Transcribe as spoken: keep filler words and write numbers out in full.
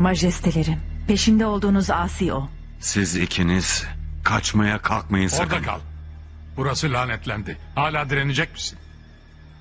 Majestelerim, peşinde olduğunuz asi o. Siz ikiniz kaçmaya kalkmayın sakın. Orada kal. Burası lanetlendi. Hala direnecek misin?